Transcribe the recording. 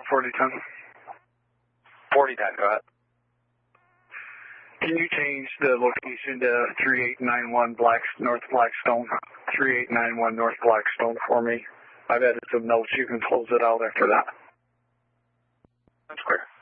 4010. 4010, go ahead. Can you change the location to 3891 North Blackstone? 3891 North Blackstone for me. I've added some notes. You can close it out after that. That's clear.